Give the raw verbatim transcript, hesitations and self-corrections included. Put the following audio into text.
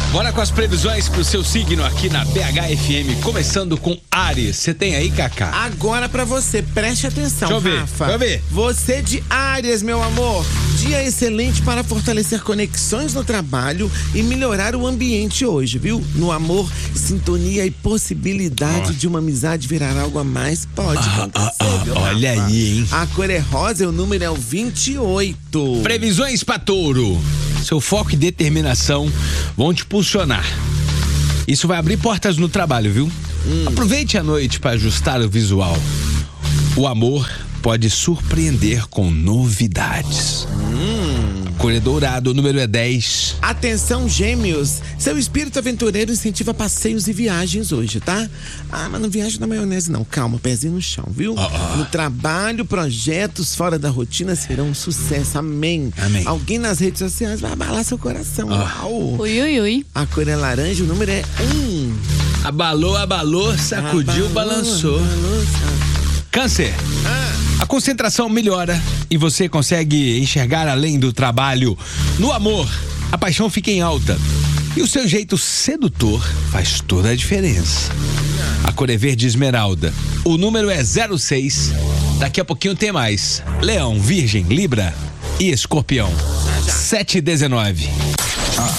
Bora com as previsões pro seu signo aqui na B H F M, começando com Áries. Você tem aí, Cacá? Agora pra você, preste atenção, Deixa eu ver, Rafa. deixa eu ver. Você de Áries, meu amor. Dia excelente para fortalecer conexões no trabalho e melhorar o ambiente hoje, viu? No amor, sintonia e possibilidade de uma amizade virar algo a mais pode Ah, acontecer, ah, ah, viu, olha Rafa? aí, hein? A cor é rosa e o número é o vinte e oito. Previsões pra Touro. Seu foco e determinação vão te impulsionar. Isso vai abrir portas no trabalho, viu? Hum. Aproveite a noite para ajustar o visual. O amor pode surpreender com novidades. Hum. A cor é dourado, o número é dez. Atenção, Gêmeos. Seu espírito aventureiro incentiva passeios e viagens hoje, tá? Ah, mas não viaja na maionese, não. Calma, pezinho no chão, viu? Oh, oh. No trabalho, projetos fora da rotina serão um sucesso. Amém. Amém. Alguém nas redes sociais vai abalar seu coração. Oh. Uau. Ui, ui, ui. A cor é laranja, o número é um. Abalou, abalou, sacudiu, Abalou, balançou. abalou, Câncer. Ah. A concentração melhora e você consegue enxergar além do trabalho. No amor, a paixão fica em alta. E o seu jeito sedutor faz toda a diferença. A cor é verde esmeralda. O número é zero seis. Daqui a pouquinho tem mais. Leão, Virgem, Libra e Escorpião. sete e dezenove.